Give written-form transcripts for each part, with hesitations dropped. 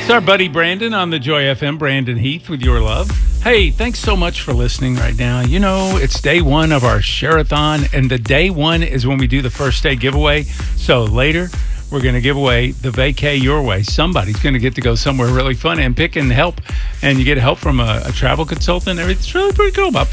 It's our buddy Brandon on the Joy FM, Brandon Heath with Your Love. Hey, thanks so much for listening right now. You know, it's day one of our Share-a-thon, and the day one is when we do the first day giveaway. So later, we're going to give away the Vacay Your Way. Somebody's going to get to go somewhere really fun and pick and help, and you get help from a travel consultant. It's really pretty cool. About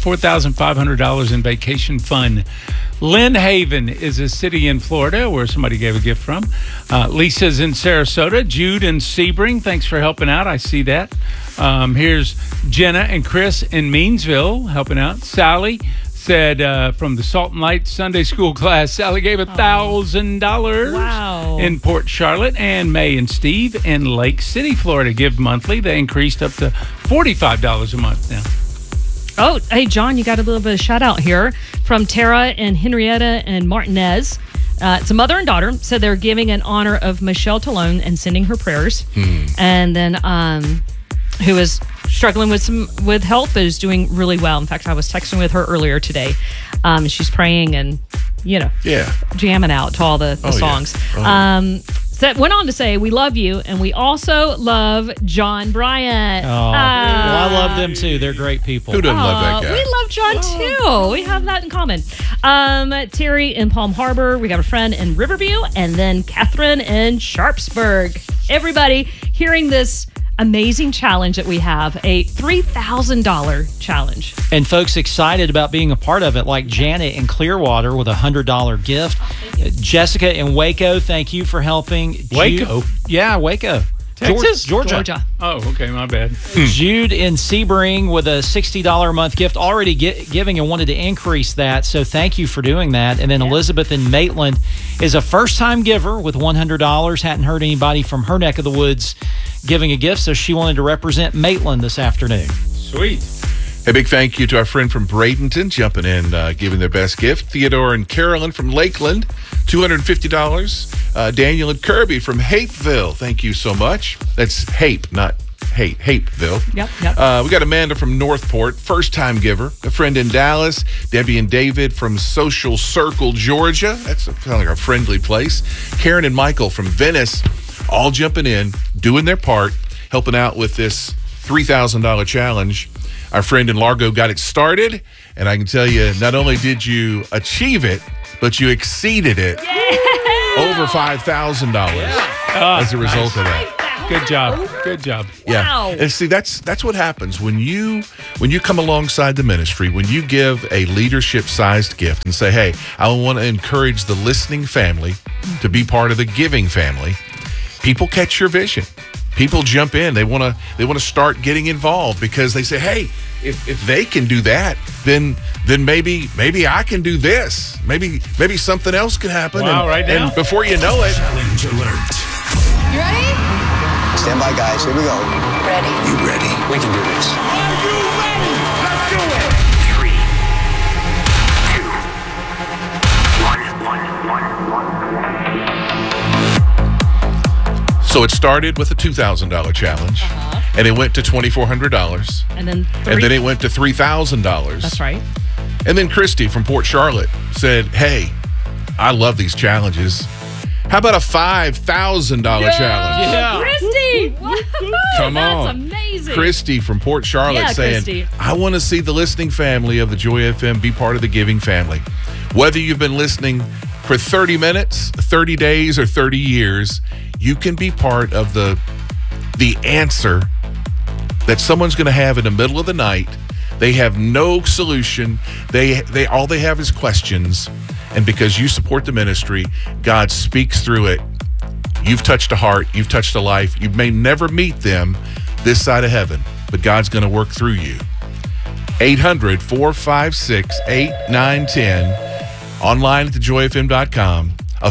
$4,500 in vacation fun. Lynn Haven is a city in Florida where somebody gave a gift from. Lisa's in Sarasota. Jude in Sebring, thanks for helping out. I see that. Here's Jenna and Chris in Meansville helping out. Sally said from the Salt and Light Sunday school class, Sally gave $1,000 Wow. in Port Charlotte. And May and Steve in Lake City, Florida give monthly. They increased up to $45 a month now. Oh, hey, John, you got a little bit of shout out here from Tara and Henrietta and Martinez. It's a mother and daughter. Said they're giving in honor of Michelle Talone and sending her prayers. And then who is struggling with health but is doing really well. In fact, I was texting with her earlier today. She's praying and, jamming out to all the songs. That went on to say, we love you, and we also love John Bryant. Well, I love them too. They're great people. Who doesn't love that guy? We love John too. We have that in common. Terry in Palm Harbor. We got a friend in Riverview, and then Catherine in Sharpsburg. Everybody hearing this amazing challenge that we have, a $3,000 challenge. And folks excited about being a part of it, like Janet in Clearwater with a $100 gift. Jessica in Waco, thank you for helping. Waco? Yeah, Waco. Texas? Georgia. Oh, okay, my bad. Jude in Sebring with a $60 a month gift, already giving and wanted to increase that, so thank you for doing that. And then Elizabeth in Maitland is a first-time giver with $100. Hadn't heard anybody from her neck of the woods giving a gift, so she wanted to represent Maitland this afternoon. Sweet. A big thank you to our friend from Bradenton jumping in, giving their best gift. Theodore and Carolyn from Lakeland, $250. Daniel and Kirby from Hapeville, thank you so much. That's Hape, not hate, Hapeville. Yep. We got Amanda from Northport, first-time giver. A friend in Dallas, Debbie and David from Social Circle, Georgia. That's kind of like a friendly place. Karen and Michael from Venice, all jumping in, doing their part, helping out with this $3,000 challenge. Our friend in Largo got it started, and I can tell you, not only did you achieve it, but you exceeded it. Over $5,000 as a result of that. Good job. Good job. Yeah. Wow. And see, that's what happens when you come alongside the ministry, when you give a leadership-sized gift and say, hey, I want to encourage the listening family to be part of the giving family. People catch your vision. People jump in. They want to start getting involved because they say, hey, if they can do that, then maybe I can do this. Maybe something else can happen. Wow, right now. And before you know it. Challenge alert. You ready? Stand by, guys. Here we go. Ready. You ready? We can do this. Are you ready? Let's do it. 3, 2, 1. So it started with a $2,000 challenge, and it went to $2,400, And then and then it went to $3,000. That's right. And then Christy from Port Charlotte said, hey, I love these challenges. How about a $5,000 challenge? Yeah. Christy! Come on. That's amazing. Christy from Port Charlotte saying, Christy. I want to see the listening family of the Joy FM be part of the giving family. Whether you've been listening for 30 minutes, 30 days, or 30 years, you can be part of the answer that someone's going to have in the middle of the night. They have no solution. They all they have is questions. And because you support the ministry, God speaks through it. You've touched a heart. You've touched a life. You may never meet them this side of heaven, but God's going to work through you. 800-456-8910. Online at thejoyfm.com. A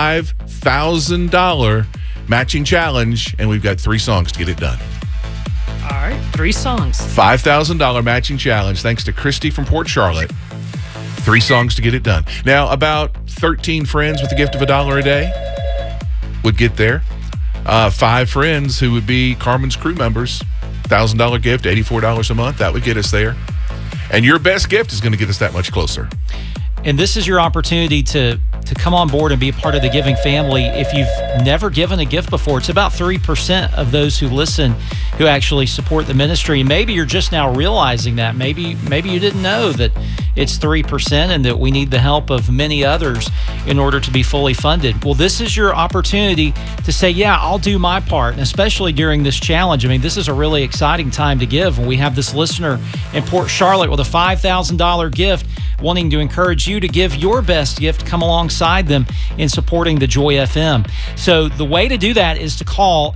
$5,000 matching challenge, and we've got 3 songs to get it done. All right, 3 songs. $5,000 matching challenge, thanks to Christy from Port Charlotte. 3 songs to get it done. Now, about 13 friends with the gift of $1 a day would get there. 5 friends who would be Carmen's crew members, $1,000 gift, $84 a month. That would get us there. And your best gift is going to get us that much closer. And this is your opportunity to to come on board and be a part of the giving family. If you've never given a gift before, it's about 3% of those who listen who actually support the ministry. And maybe you're just now realizing that. Maybe you didn't know that it's 3% and that we need the help of many others in order to be fully funded. Well, this is your opportunity to say, yeah, I'll do my part, and especially during this challenge. I mean, this is a really exciting time to give. And we have this listener in Port Charlotte with a $5,000 gift wanting to encourage you to give your best gift, come alongside them in supporting the Joy FM. So the way to do that is to call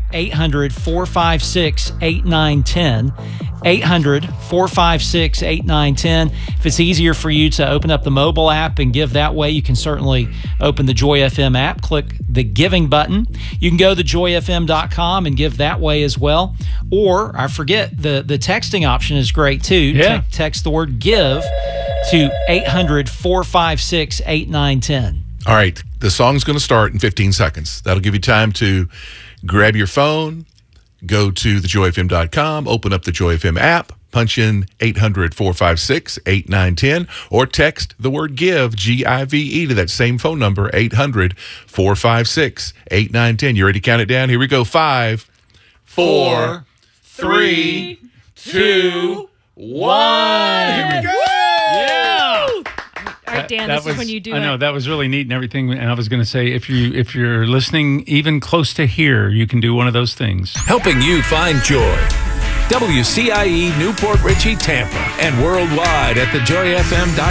800-456-8910. 800-456-8910. If it's easier for you to open up the mobile app and give that way, you can certainly open the Joy FM app, click the giving button. You can go to joyfm.com and give that way as well. Or, I forget, the texting option is great too. Yeah. Text the word give to 800-456-8910. All right, the song's going to start in 15 seconds. That'll give you time to grab your phone, go to thejoyfm.com, open up the Joy FM app, punch in 800-456-8910, or text the word GIVE, G-I-V-E, to that same phone number, 800-456-8910. You ready to count it down? Here we go. 5, 4, 3, 2, 1. Here we go. All right, Dan, this is when you do I know it. that was really neat and everything. And I was going to say, if you're listening even close to here, you can do one of those things. Helping you find joy. WCIE Newport Richey, Tampa, and worldwide at thejoyfm.com.